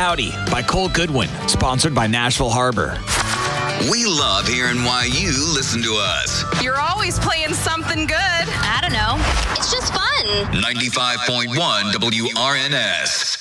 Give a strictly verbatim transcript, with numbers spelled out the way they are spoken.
Howdy by Cole Goodwin, sponsored by Nashville Harbor. We love hearing why you listen to us. You're always playing something good. I don't know. It's just fun. ninety-five point one W R N S.